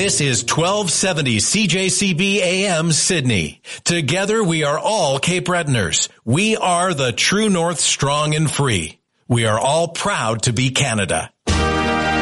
This is 1270 CJCB AM Sydney. Together we are all Cape Bretoners. We are the True North, strong and free. We are all proud to be Canada.